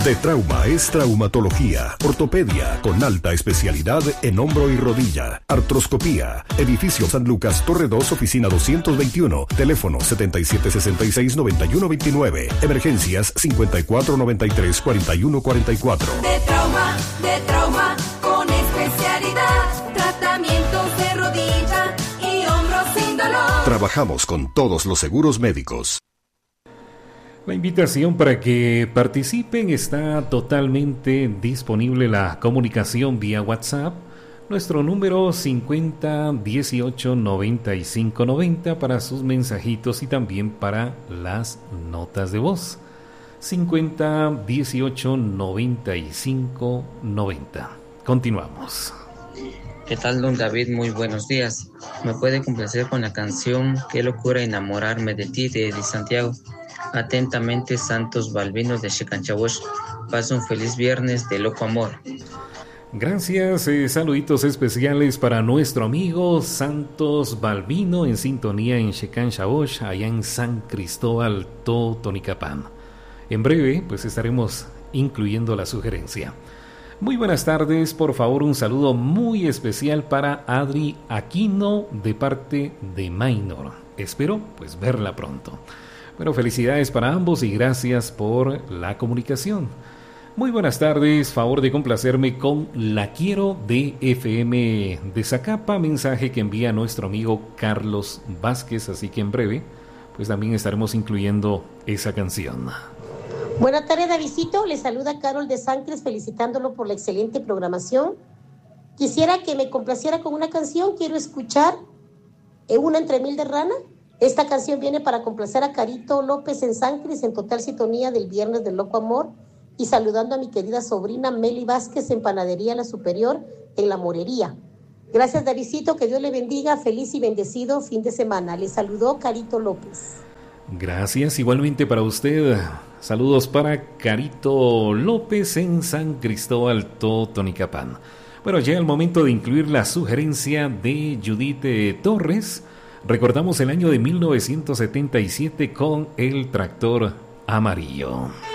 De Trauma es traumatología, ortopedia con alta especialidad en hombro y rodilla, artroscopía. Edificio San Lucas, Torre 2, oficina 221, teléfono 7766-9129, emergencias 5493-4144. De trauma, con especialidad, tratamientos de rodilla y hombros sin dolor. Trabajamos con todos los seguros médicos. La invitación para que participen está totalmente disponible la comunicación vía WhatsApp. Nuestro número 50 18 95 90 para sus mensajitos y también para las notas de voz. 50 18 95 90. Continuamos. ¿Qué tal, don David? Muy buenos días. ¿Me puede complacer con la canción Qué locura enamorarme de ti de Eddie Santiago? Atentamente, Santos Balbino de Checanchahuash. Pasa un feliz viernes de loco amor. Gracias, saluditos especiales para nuestro amigo Santos Balbino en sintonía en Checanchahuash, allá en San Cristóbal, Totonicapán. En breve, pues estaremos incluyendo la sugerencia. Muy buenas tardes, por favor un saludo muy especial para Adri Aquino de parte de Minor. Espero pues verla pronto. Bueno, felicidades para ambos y gracias por la comunicación. Muy buenas tardes, favor de complacerme con La Quiero de FM de Zacapa, mensaje que envía nuestro amigo Carlos Vázquez, así que en breve pues también estaremos incluyendo esa canción. Buenas tardes, Davidcito, le saluda Carol de Sancres felicitándolo por la excelente programación. Quisiera que me complaciera con una canción, quiero escuchar Una entre mil de Rana. Esta canción viene para complacer a Carito López en Sancres, en total sintonía del Viernes del Loco Amor, y saludando a mi querida sobrina Meli Vázquez en Panadería La Superior, en La Morería. Gracias, Davidcito, que Dios le bendiga, feliz y bendecido fin de semana. Le saludó Carito López. Gracias, igualmente para usted. Saludos para Carito López en San Cristóbal, Totonicapán. Bueno, llega el momento de incluir la sugerencia de Judith Torres. Recordamos el año de 1977 con El Tractor Amarillo.